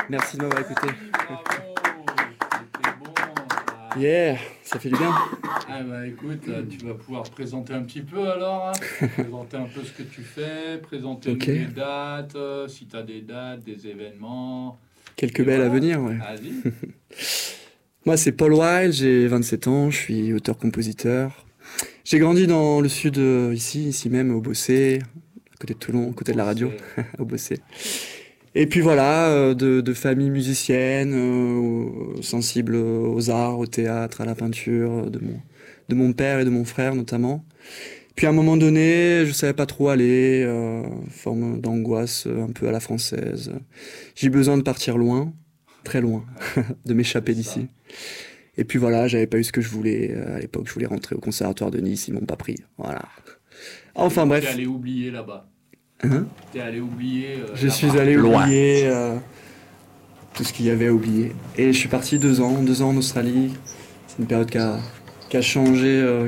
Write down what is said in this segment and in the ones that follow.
Merci de m'avoir écouté. Bravo, c'était bon. Yeah, ça fait du bien. Ah bah écoute, tu vas pouvoir présenter un petit peu alors, présenter un peu ce que tu fais, présenter Okay. les dates, si tu as des dates, des événements. Quelques Et belles à voilà. venir, ouais. Vas-y. Moi, c'est Paul Wild, j'ai 27 ans, je suis auteur-compositeur. J'ai grandi dans le sud, ici même, au Bossé, à côté de Toulon, à côté de la radio, au Bossé. Et puis voilà, de famille musicienne, sensible aux arts, au théâtre, à la peinture, de mon père et de mon frère notamment. Puis à un moment donné, je savais pas trop aller, forme d'angoisse un peu à la française. J'ai eu besoin de partir loin, très loin, de m'échapper d'ici. Et puis voilà, j'avais pas eu ce que je voulais à l'époque. Je voulais rentrer au conservatoire de Nice, ils m'ont pas pris. Voilà. Enfin bref. T'es allé oublier là-bas. Hein? T'es allé oublier. Je suis allé oublier tout ce qu'il y avait à oublier. Et je suis parti 2 ans en Australie. C'est une période qui a changé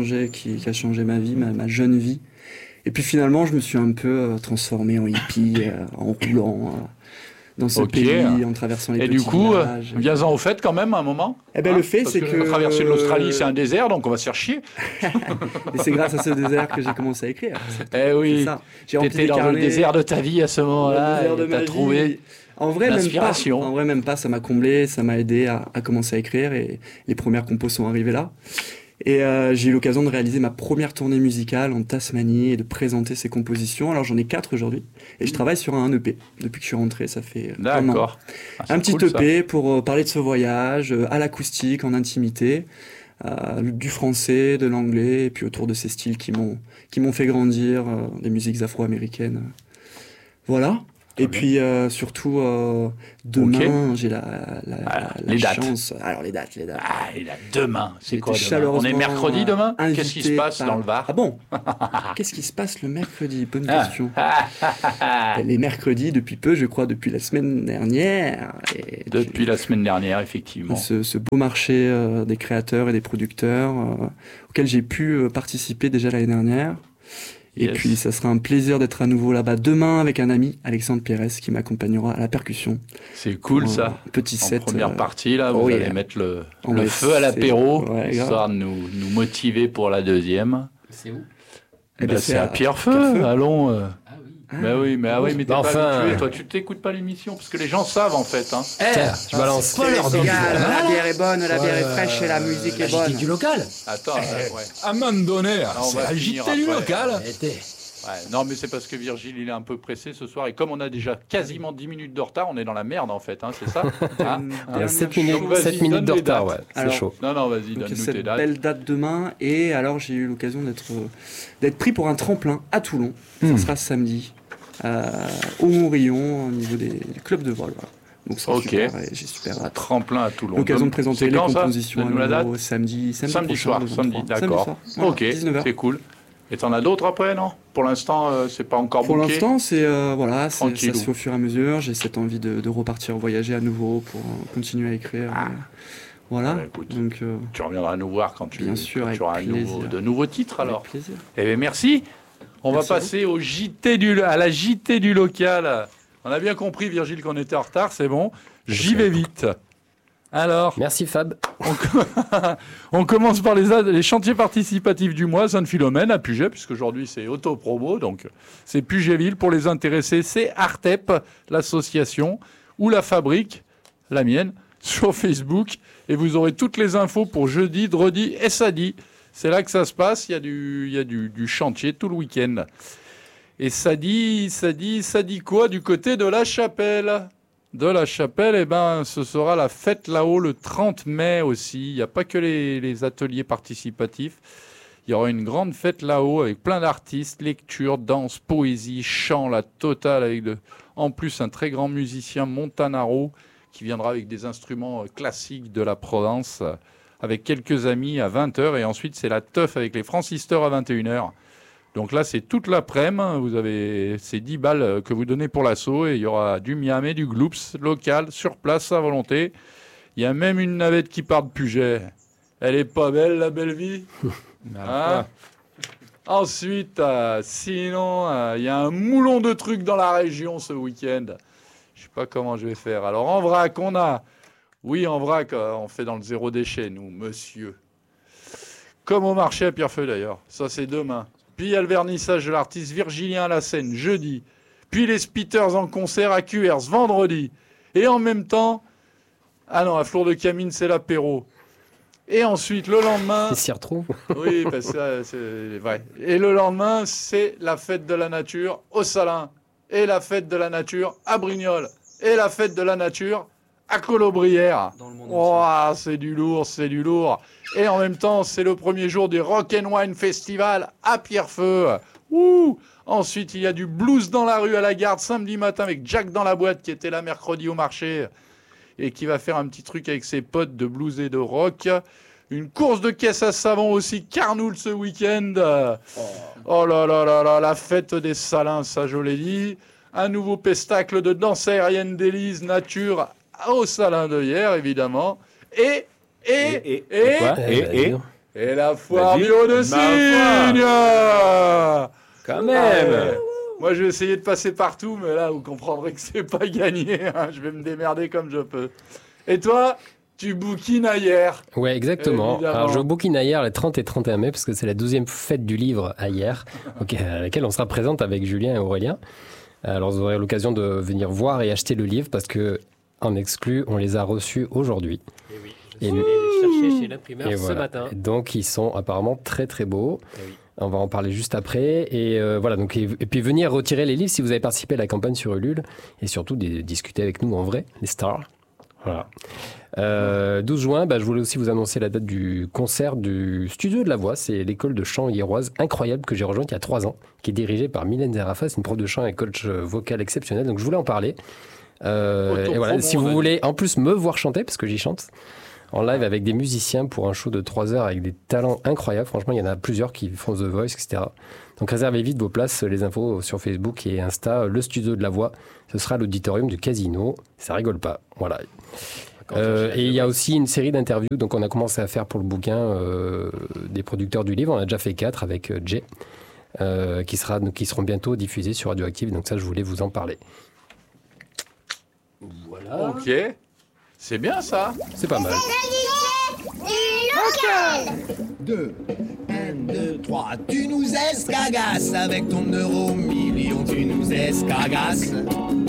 ma vie, ma jeune vie. Et puis finalement, je me suis un peu transformé en hippie, en roulant dans ce pays, en traversant les petits villages. Et du coup, viens-en au fait quand même à un moment. Eh ben, le fait, parce c'est que que... la traversée de l'Australie, c'est un désert, donc on va se faire chier. Et c'est grâce à ce désert que j'ai commencé à écrire. Eh oui, t'étais dans le désert de ta vie à ce moment-là, et t'as trouvé l'inspiration. En vrai, même pas, ça m'a comblé, ça m'a aidé à commencer à écrire, et les premières compos sont arrivées là. Et j'ai eu l'occasion de réaliser ma première tournée musicale en Tasmanie et de présenter ces compositions. Alors j'en ai 4 aujourd'hui et je travaille sur un EP. Depuis que je suis rentré, ça fait un an. Un petit EP pour parler de ce voyage à l'acoustique, en intimité, du français, de l'anglais et puis autour de ces styles qui m'ont fait grandir, des musiques afro-américaines. Voilà. Et puis surtout demain, j'ai la chance. Alors les dates. Ah, les dates demain, c'est quoi demain? On est chaleureusement mercredi demain. Qu'est-ce qui se passe dans le Var? Ah bon? Qu'est-ce qui se passe le mercredi? Bonne question. Les mercredis, depuis peu, je crois, depuis la semaine dernière. Depuis la semaine dernière, effectivement. Ce beau marché des créateurs et des producteurs auquel j'ai pu participer déjà l'année dernière. Et puis, ça sera un plaisir d'être à nouveau là-bas demain avec un ami, Alexandre Pérez, qui m'accompagnera à la percussion. C'est cool, ça. Petit set. En première partie, là, vous allez mettre le feu à l'apéro, histoire de nous motiver pour la deuxième. C'est où? C'est à Pierrefeu. Allons. Mais t'es pas habitué, toi, tu t'écoutes pas l'émission, parce que les gens savent, en fait. Hein. Tu balances. La bière est bonne, la bière est fraîche et la musique est bonne. La JT du local. Attends, À un moment donné, c'est la finir JT du après. local. Non, mais c'est parce que Virgile, il est un peu pressé ce soir. Et comme on a déjà quasiment 10 minutes de retard, on est dans la merde, en fait. Hein, c'est ça? Il y a 7 minutes de retard, ouais. C'est chaud. Non, vas-y, donne-nous tes dates. Belle date demain. Et alors, j'ai eu l'occasion d'être pris pour un tremplin à Toulon. Ça sera samedi. Au Mourillon, au niveau du club de vol. Voilà. Donc ça super, j'ai super hâte. Tremplin à Toulon. L'occasion de présenter les compositions à nouveau samedi soir. D'accord. Voilà, ok, 19h. C'est cool. Et t'en as d'autres après, non? Pour l'instant, c'est pas encore Pour booké. l'instant, ça se fait au fur et à mesure. J'ai cette envie de repartir voyager à nouveau pour continuer à écrire. Voilà. Écoute, donc, tu reviendras nous voir quand tu auras de nouveaux titres alors. Avec plaisir. Eh bien, merci. On va passer à la JT du local. On a bien compris, Virgile, qu'on était en retard, c'est bon. J'y vais vite. Alors, merci Fab. On commence par les chantiers participatifs du mois, Sainte-Philomène à Puget, puisqu'aujourd'hui c'est auto-promo, donc c'est Pugetville. Pour les intéressés, c'est Artep, l'association, ou la fabrique, la mienne, sur Facebook. Et vous aurez toutes les infos pour jeudi, dredi et samedi. C'est là que ça se passe, il y a du chantier tout le week-end. Et ça dit quoi du côté de la Chapelle? De la Chapelle, ce sera la fête là-haut le 30 mai aussi. Il n'y a pas que les ateliers participatifs. Il y aura une grande fête là-haut avec plein d'artistes, lecture, danse, poésie, chant, la totale, avec en plus un très grand musicien, Montanaro, qui viendra avec des instruments classiques de la Provence, avec quelques amis à 20h, et ensuite c'est la teuf avec les Franciseurs à 21h. Donc là, c'est toute l'après-midi. Vous avez ces 10 balles que vous donnez pour l'assaut, et il y aura du miam et du gloops local, sur place, à volonté. Il y a même une navette qui part de Puget. Elle est pas belle, la belle vie? Hein? Ensuite, sinon, il y a un moulon de trucs dans la région ce week-end. Je sais pas comment je vais faire. Alors en vrac, on a... Oui, en vrac, on fait dans le zéro déchet, nous, monsieur. Comme au marché à Pierrefeu, d'ailleurs. Ça, c'est demain. Puis il y a le vernissage de l'artiste Virgilien Lassène, jeudi. Puis les Spitters en concert à Cuers, vendredi. Et en même temps... Ah non, à Flour de Camine, c'est l'apéro. Et ensuite, le lendemain... Il s'y retrouve. Oui, parce que c'est vrai. Et le lendemain, c'est la fête de la nature au Salin. Et la fête de la nature à Brignoles. Et la fête de la nature à Colobrières. Oh, c'est du lourd, c'est du lourd. Et en même temps, c'est le premier jour du Rock and Wine Festival à Pierrefeu. Ouh. Ensuite, il y a du blues dans la rue à la Garde samedi matin avec Jack dans la boîte qui était là mercredi au marché et qui va faire un petit truc avec ses potes de blues et de rock. Une course de caisse à savon aussi, Carnoul ce week-end. Oh là là là là, la fête des Salins, ça je l'ai dit. Un nouveau pestacle de danse aérienne d'Élise Nature au Salin de hier, évidemment. Et la foire bio de Signe. Quand même. Moi, je vais essayer de passer partout, mais là, vous comprendrez que c'est pas gagné. Hein. Je vais me démerder comme je peux. Et toi, tu bouquines à hier. Ouais, exactement. Évidemment. Alors, je bouquine à hier les 30 et 31 mai, parce que c'est la 12e fête du livre à hier, à laquelle on sera présente avec Julien et Aurélien. Alors, vous aurez l'occasion de venir voir et acheter le livre, parce que en exclu, on les a reçus aujourd'hui. Et oui, je suis allé les chercher chez l'imprimeur ce matin. Donc, ils sont apparemment très, très beaux. Et oui. On va en parler juste après. Et voilà, donc, et puis venir retirer les livres si vous avez participé à la campagne sur Ulule. Et surtout, discuter avec nous en vrai, les stars. Voilà. 12 juin, je voulais aussi vous annoncer la date du concert du Studio de la Voix. C'est l'école de chant hiéroise incroyable que j'ai rejointe il y a 3 ans, qui est dirigée par Mylène Zerafa. C'est une prof de chant et coach vocal exceptionnel. Donc je voulais en parler. Et voilà, si vous voulez en plus me voir chanter, parce que j'y chante en live avec des musiciens pour un show de 3 heures avec des talents incroyables. Franchement, il y en a plusieurs qui font The Voice, etc. Donc réservez vite vos places, les infos sur Facebook et Insta. Le Studio de la Voix, ce sera à l'auditorium du Casino. Ça rigole pas. Voilà. Et il y a aussi une série d'interviews. Donc on a commencé à faire pour le bouquin des producteurs du livre. On a déjà fait 4 avec Jay, qui seront bientôt diffusés sur Radioactive. Donc ça, je voulais vous en parler. Voilà. Ok. C'est bien ça. C'est pas mal. Local 2, 1, 2, 3, tu nous escagasses avec ton euro million, tu nous escagasses.